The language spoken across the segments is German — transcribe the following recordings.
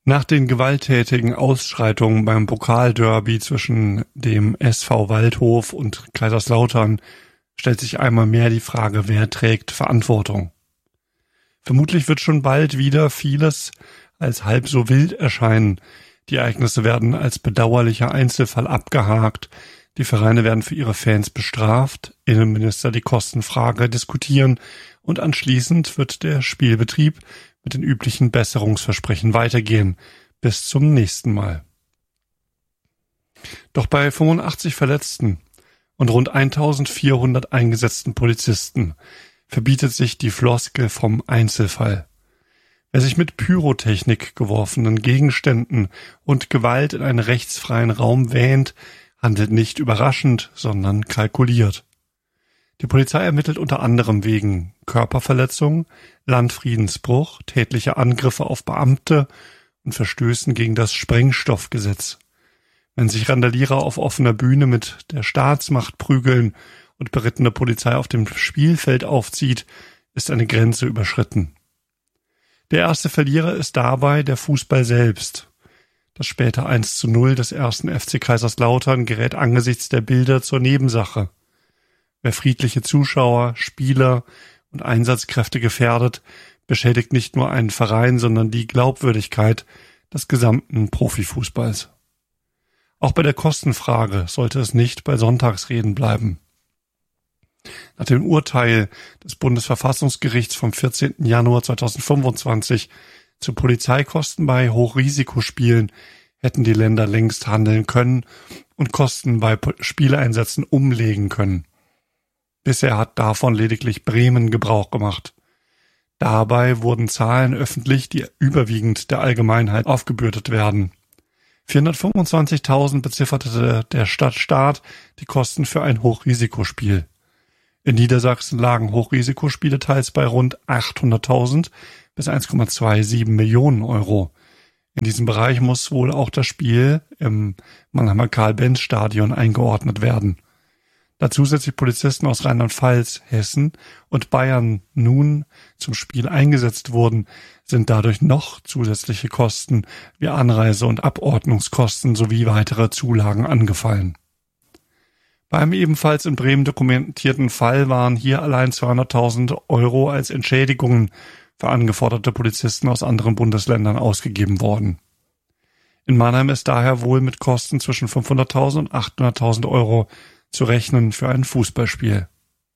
Nach den gewalttätigen Ausschreitungen beim Pokalderby zwischen dem SV Waldhof und Kaiserslautern stellt sich einmal mehr die Frage, wer trägt Verantwortung. Vermutlich wird schon bald wieder vieles als halb so wild erscheinen. Die Ereignisse werden als bedauerlicher Einzelfall abgehakt. Die Vereine werden für ihre Fans bestraft, Innenminister die Kostenfrage diskutieren und anschließend wird der Spielbetrieb mit den üblichen Besserungsversprechen weitergehen. Bis zum nächsten Mal. Doch bei 85 Verletzten und rund 1400 eingesetzten Polizisten verbietet sich die Floskel vom Einzelfall. Wer sich mit Pyrotechnik geworfenen Gegenständen und Gewalt in einen rechtsfreien Raum wähnt, handelt nicht überraschend, sondern kalkuliert. Die Polizei ermittelt unter anderem wegen Körperverletzung, Landfriedensbruch, tätlicher Angriffe auf Beamte und Verstößen gegen das Sprengstoffgesetz. Wenn sich Randalierer auf offener Bühne mit der Staatsmacht prügeln und berittene Polizei auf dem Spielfeld aufzieht, ist eine Grenze überschritten. Der erste Verlierer ist dabei der Fußball selbst. Das späte 1:0 des ersten FC Kaiserslautern gerät angesichts der Bilder zur Nebensache. Wer friedliche Zuschauer, Spieler und Einsatzkräfte gefährdet, beschädigt nicht nur einen Verein, sondern die Glaubwürdigkeit des gesamten Profifußballs. Auch bei der Kostenfrage sollte es nicht bei Sonntagsreden bleiben. Nach dem Urteil des Bundesverfassungsgerichts vom 14. Januar 2025 zu Polizeikosten bei Hochrisikospielen hätten die Länder längst handeln können und Kosten bei Spieleinsätzen umlegen können. Bisher hat davon lediglich Bremen Gebrauch gemacht. Dabei wurden Zahlen öffentlich, die überwiegend der Allgemeinheit aufgebürdet werden. 425.000 bezifferte der Stadtstaat die Kosten für ein Hochrisikospiel. In Niedersachsen lagen Hochrisikospiele teils bei rund 800.000 bis 1,27 Millionen Euro. In diesem Bereich muss wohl auch das Spiel im Mannheimer Karl-Benz-Stadion eingeordnet werden. Da zusätzlich Polizisten aus Rheinland-Pfalz, Hessen und Bayern nun zum Spiel eingesetzt wurden, sind dadurch noch zusätzliche Kosten wie Anreise- und Abordnungskosten sowie weitere Zulagen angefallen. Bei einem ebenfalls in Bremen dokumentierten Fall waren hier allein 200.000 Euro als Entschädigungen für angeforderte Polizisten aus anderen Bundesländern ausgegeben worden. In Mannheim ist daher wohl mit Kosten zwischen 500.000 und 800.000 Euro zu rechnen für ein Fußballspiel.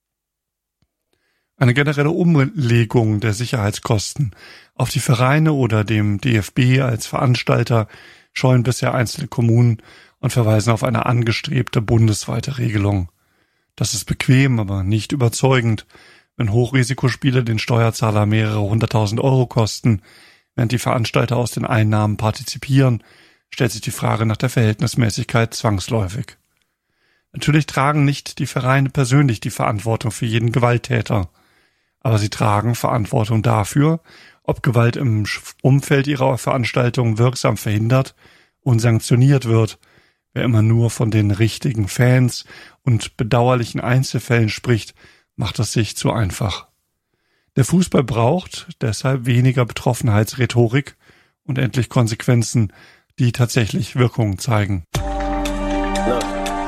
Eine generelle Umlegung der Sicherheitskosten auf die Vereine oder dem DFB als Veranstalter scheuen bisher einzelne Kommunen und verweisen auf eine angestrebte bundesweite Regelung. Das ist bequem, aber nicht überzeugend, wenn Hochrisikospiele den Steuerzahler mehrere 100.000 Euro kosten, während die Veranstalter aus den Einnahmen partizipieren, stellt sich die Frage nach der Verhältnismäßigkeit zwangsläufig. Natürlich tragen nicht die Vereine persönlich die Verantwortung für jeden Gewalttäter, aber sie tragen Verantwortung dafür, ob Gewalt im Umfeld ihrer Veranstaltung wirksam verhindert und sanktioniert wird. Wer immer nur von den richtigen Fans und bedauerlichen Einzelfällen spricht, macht es sich zu einfach. Der Fußball braucht deshalb weniger Betroffenheitsrhetorik und endlich Konsequenzen, die tatsächlich Wirkung zeigen. Look,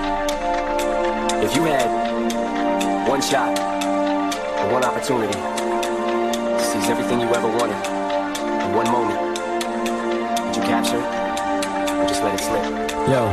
if you had one shot or one opportunity to seize everything you ever wanted in one moment, would you capture it or just let it slip? Yo,